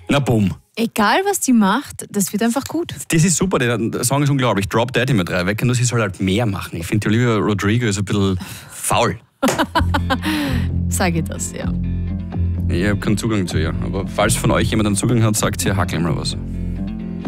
Na bumm. Egal, was die macht, das wird einfach gut. Das ist super, der Song ist unglaublich. Drop Dead immer 3 weg und sie soll halt mehr machen. Ich finde, die Olivia Rodrigo ist ein bisschen faul. Sage das, ja. Ich habe keinen Zugang zu ihr. Aber falls von euch jemand einen Zugang hat, sagt ihr, hackel mal was.